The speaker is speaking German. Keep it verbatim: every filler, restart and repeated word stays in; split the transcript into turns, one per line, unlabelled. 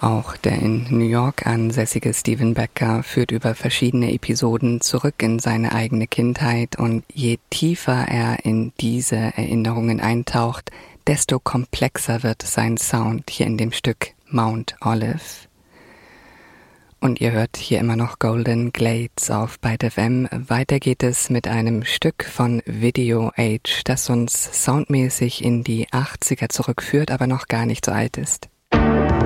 Auch der in New York ansässige Stephen Becker führt über verschiedene Episoden zurück in seine eigene Kindheit, und je tiefer er in diese Erinnerungen eintaucht, desto komplexer wird sein Sound hier in dem Stück Mount Olive. Und ihr hört hier immer noch Golden Glades auf Byte F M. Weiter geht es mit einem Stück von Video Age, das uns soundmäßig in die achtziger zurückführt, aber noch gar nicht so alt ist.